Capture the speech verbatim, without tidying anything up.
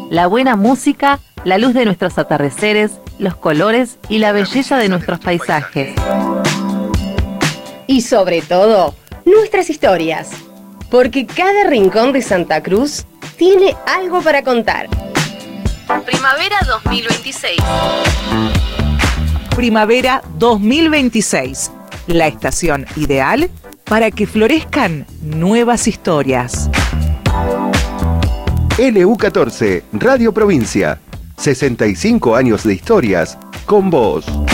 la buena música, la luz de nuestros atardeceres, los colores y la belleza de nuestros paisajes. Y sobre todo, nuestras historias. Porque cada rincón de Santa Cruz tiene algo para contar. Primavera dos mil veintiséis. Primavera dos mil veintiséis. La estación ideal para que florezcan nuevas historias. L U catorce, Radio Provincia. sesenta y cinco años de historias con vos.